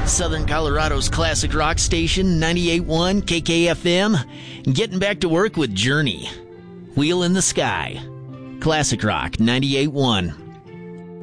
Southern Colorado's classic rock station, 98.1 KKFM. Getting back to work with Journey. Wheel in the Sky. Classic Rock, 98.1.